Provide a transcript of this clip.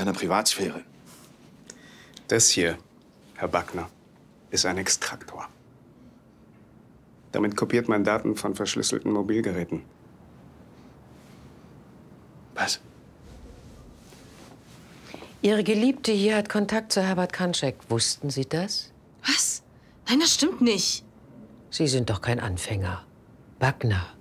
meiner Privatsphäre. Das hier, Herr Backner, ist ein Extraktor. Damit kopiert man Daten von verschlüsselten Mobilgeräten. Was? Ihre Geliebte hier hat Kontakt zu Herbert Kantschek. Wussten Sie das? Was? Nein, das stimmt nicht. Sie sind doch kein Anfänger. Backner.